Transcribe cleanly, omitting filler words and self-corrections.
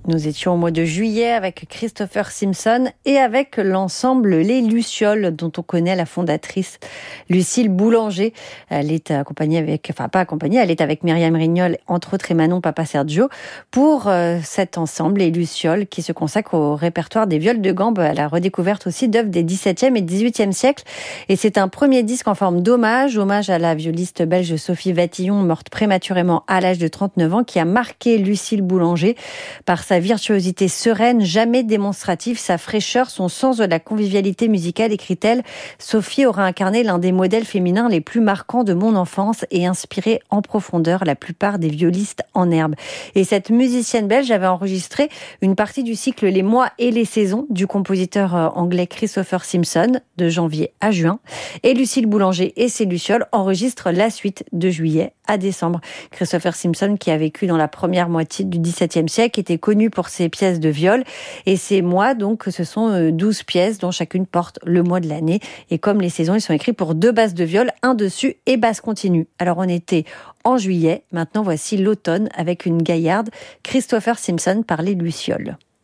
Nous étions au mois de juillet avec Christopher Simpson et avec l'ensemble Les Lucioles, dont on connaît la fondatrice Lucille Boulanger. Elle est accompagnée elle est avec Myriam Rignol, entre autres, et Manon Papa-Sergio, pour cet ensemble Les Lucioles qui se consacre au répertoire des viols de gambe, à la redécouverte aussi d'œuvres des XVIIe et XVIIIe siècles. Et c'est un premier disque en forme hommage à la violiste belge Sophie Vatillon, morte prématurément à l'âge de 39 ans, qui a marqué Lucille Boulanger par sa virtuosité sereine, jamais démonstrative, sa fraîcheur, son sens de la convivialité musicale, écrit-elle. Sophie aura incarné l'un des modèles féminins les plus marquants de mon enfance et inspiré en profondeur la plupart des violistes en herbe. Et cette musicienne belge avait enregistré une partie du cycle Les mois et les saisons du compositeur anglais Christopher Simpson, de janvier à juin. Et Lucille Boulanger et ses Lucioles enregistrent la suite de juillet à décembre. Christopher Simpson, qui a vécu dans la première moitié du XVIIe siècle, était connu pour ses pièces de viol. Et ces mois, donc, ce sont 12 pièces dont chacune porte le mois de l'année. Et comme les saisons, ils sont écrits pour 2 basses de viol, un dessus et basse continue. Alors on était en juillet, maintenant voici l'automne avec une gaillarde, Christopher Simpson par les Lucioles.